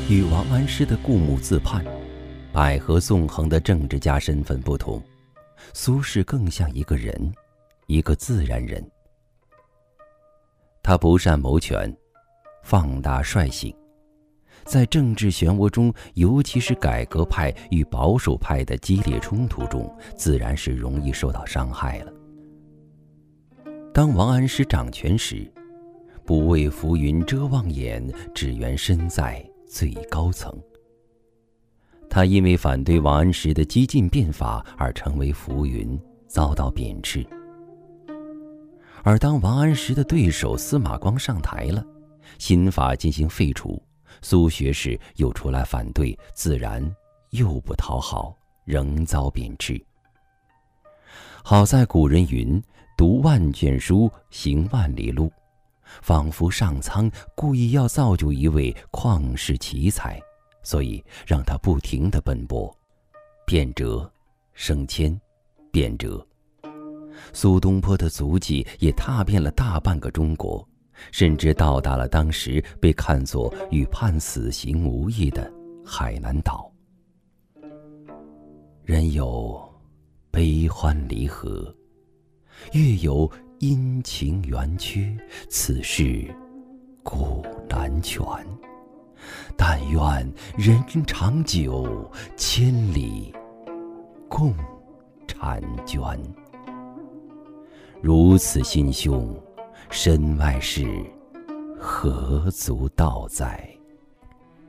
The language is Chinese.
与王安石的故墓自判、百合纵横的政治家身份不同，苏轼更像一个人，一个自然人。他不善谋权，放大率性，在政治漩涡中，尤其是改革派与保守派的激烈冲突中，自然是容易受到伤害了。当王安石掌权时，不为浮云遮望眼，只缘身在最高层。他因为反对王安石的激进变法而成为浮云，遭到贬斥。而当王安石的对手司马光上台了，新法进行废除，苏学士又出来反对，自然又不讨好，仍遭贬斥。好在古人云：读万卷书，行万里路，仿佛上苍故意要造就一位旷世奇才，所以让他不停地奔波，变折、升迁、变折。苏东坡的足迹也踏遍了大半个中国，甚至到达了当时被看作与判死刑无异的海南岛。人有悲欢离合，月有阴晴圆缺，此事古难全。但愿人长久，千里共婵娟。如此心胸，身外事何足道哉？